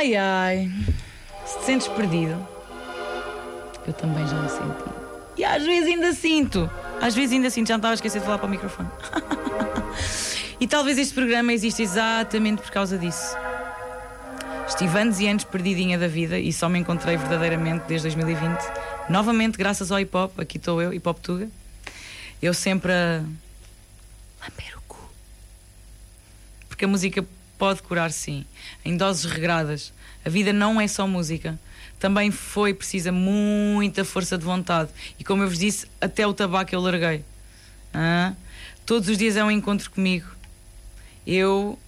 Ai, ai. Se te sentes perdido, eu também já me senti. E às vezes ainda sinto. Já me estava a esquecer de falar para o microfone. E talvez este programa exista exatamente por causa disso. Estive anos e anos perdidinha da vida e só me encontrei verdadeiramente desde 2020. Novamente, graças ao hip-hop, aqui estou eu, hip-hop Tuga. Eu sempre a lamber o cu. Porque a música pode curar, sim, em doses regradas. A vida não é só música. Também foi precisa muita força de vontade. E como eu vos disse, até o tabaco eu larguei. Todos os dias é um encontro comigo. Eu,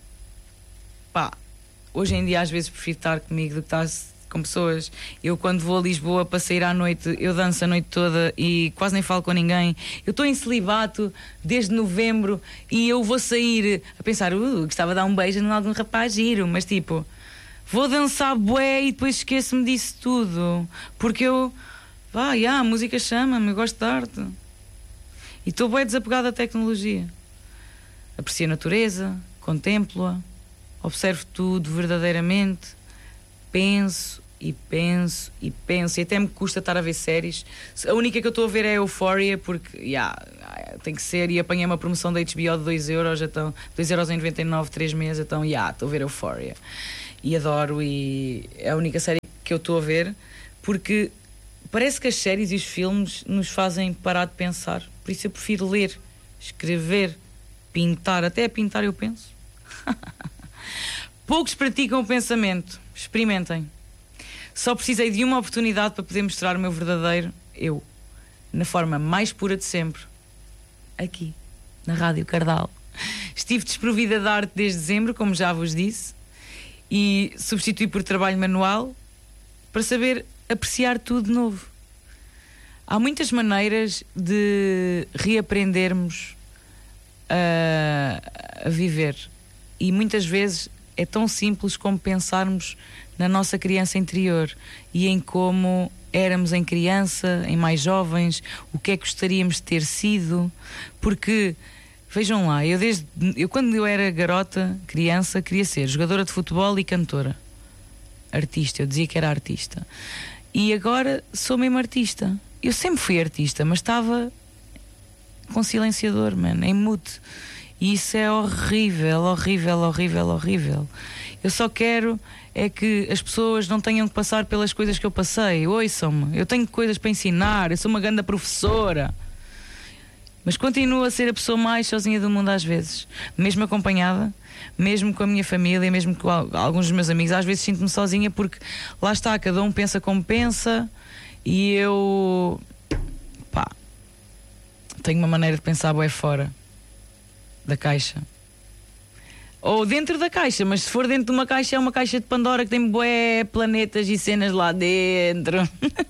hoje em dia às vezes prefiro estar comigo do que estar com pessoas. Eu quando vou a Lisboa para sair à noite, eu danço a noite toda e quase nem falo com ninguém. Eu estou em celibato desde novembro e eu vou sair a pensar, gostava de dar um beijo em algum rapaz giro, mas tipo, vou dançar bué e depois esqueço-me disso tudo. Porque eu, a música chama-me, eu gosto de arte. E estou bué desapegada da tecnologia. Aprecio a natureza, contemplo-a, observo tudo verdadeiramente, penso e penso e penso. E até me custa estar a ver séries. A única que eu estou a ver é Euphoria, porque tem que ser. E apanhei uma promoção da HBO de 2€, já estão 2,99€, 3 meses. Então, estou a ver Euphoria. E adoro, e é a única série que eu estou a ver, porque parece que as séries e os filmes nos fazem parar de pensar. Por isso eu prefiro ler, escrever, pintar. Até a pintar eu penso. Poucos praticam o pensamento. Experimentem. Só precisei de uma oportunidade para poder mostrar o meu verdadeiro eu, na forma mais pura de sempre. Aqui, na Rádio Cardal. Estive desprovida de arte desde dezembro, como já vos disse, e substituí por trabalho manual para saber apreciar tudo de novo. Há muitas maneiras de reaprendermos a viver, e muitas vezes é tão simples como pensarmos na nossa criança interior e em como éramos em criança, em mais jovens, o que é que gostaríamos de ter sido. Porque, vejam lá, eu quando eu era garota, criança, queria ser jogadora de futebol e cantora. Artista, eu dizia que era artista. E agora sou mesmo artista. Eu sempre fui artista, mas estava com silenciador, em mute. E isso é horrível, horrível, horrível, horrível. Eu só quero é que as pessoas não tenham que passar pelas coisas que eu passei. Ouçam-me, eu tenho coisas para ensinar, eu sou uma grande professora. Mas continuo a ser a pessoa mais sozinha do mundo às vezes. Mesmo acompanhada, mesmo com a minha família, mesmo com alguns dos meus amigos. Às vezes sinto-me sozinha porque lá está, cada um pensa como pensa. E eu tenho uma maneira de pensar bué fora da caixa. Ou dentro da caixa, mas se for dentro de uma caixa, é uma caixa de Pandora que tem bué planetas e cenas lá dentro.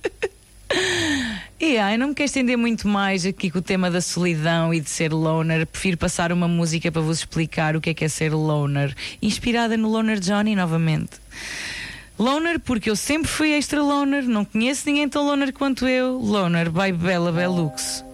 Eu não me quero estender muito mais aqui com o tema da solidão e de ser loner. Prefiro passar uma música para vos explicar o que é ser loner, inspirada no Loner Johnny novamente. Loner porque eu sempre fui extra loner, não conheço ninguém tão loner quanto eu. Loner by Bella Belux.